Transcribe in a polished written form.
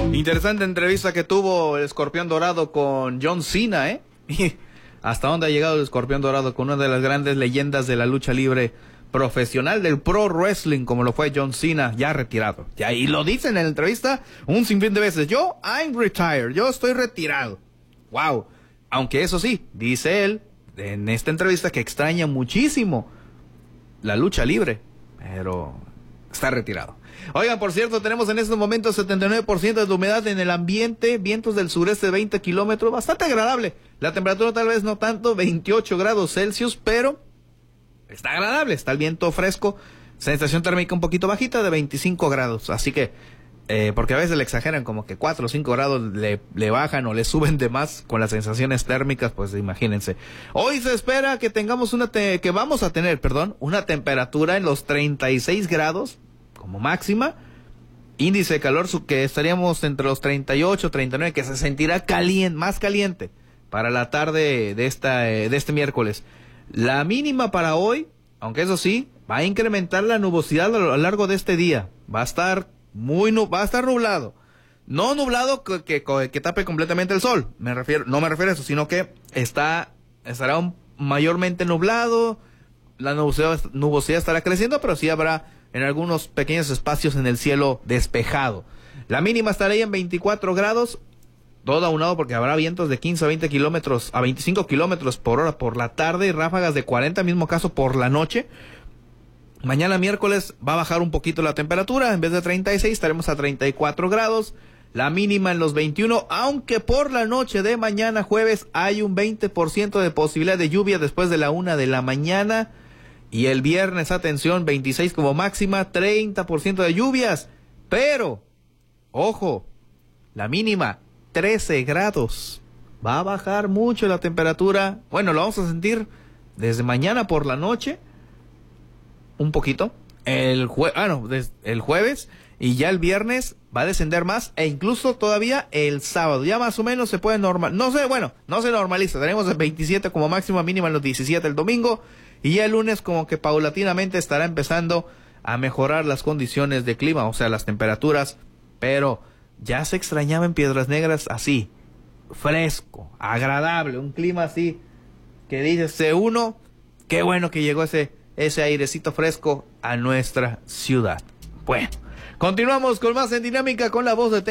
Interesante entrevista que tuvo el Escorpión Dorado con John Cena, ¿eh? Y hasta dónde ha llegado el Escorpión Dorado con una de las grandes leyendas de la lucha libre profesional del pro wrestling, como lo fue John Cena, ya retirado. Y lo dice en la entrevista un sinfín de veces. I'm retired, yo estoy retirado. Wow. Aunque eso sí, dice él en esta entrevista que extraña muchísimo la lucha libre, pero está retirado. Oigan, por cierto, tenemos en estos momentos 79% de humedad en el ambiente, vientos del sureste de 20 kilómetros, bastante agradable. La temperatura tal vez no tanto, 28 grados Celsius, pero está agradable, está el viento fresco, sensación térmica un poquito bajita de 25 grados, así que, porque a veces le exageran como que 4 o 5 grados le bajan o le suben de más con las sensaciones térmicas, pues imagínense. Hoy se espera que tengamos vamos a tener una temperatura en los 36 grados, como máxima, índice de calor que estaríamos entre los 38, 39, que se sentirá más caliente para la tarde de este miércoles. La mínima para hoy, aunque eso sí, va a incrementar la nubosidad a lo largo de este día. Va a estar nublado. No nublado que tape completamente el sol. No me refiero a eso, sino que estará mayormente nublado. La nubosidad estará creciendo, pero sí habrá en algunos pequeños espacios en el cielo despejado. La mínima estará ahí en 24 grados, todo aunado porque habrá vientos de 15 a 20 kilómetros, a 25 kilómetros por hora por la tarde y ráfagas de 40, mismo caso por la noche. Mañana miércoles va a bajar un poquito la temperatura, en vez de 36 estaremos a 34 grados, la mínima en los 21, aunque por la noche de mañana jueves hay un 20% de posibilidad de lluvia después de la 1 de la mañana. Y el viernes, atención, 26 como máxima, 30% de lluvias. Pero, ojo, la mínima, 13 grados. Va a bajar mucho la temperatura. Bueno, lo vamos a sentir desde mañana por la noche. Un poquito. El jueves. Y ya el viernes va a descender más. E incluso todavía el sábado. Ya más o menos se puede no se normaliza. Tenemos el 27 como máxima, mínima en los 17 el domingo. Y ya el lunes como que paulatinamente estará empezando a mejorar las condiciones de clima, o sea, las temperaturas. Pero ya se extrañaba en Piedras Negras así, fresco, agradable, un clima así, que dice uno, qué bueno que llegó ese airecito fresco a nuestra ciudad. Bueno, continuamos con más en Dinámica con la voz de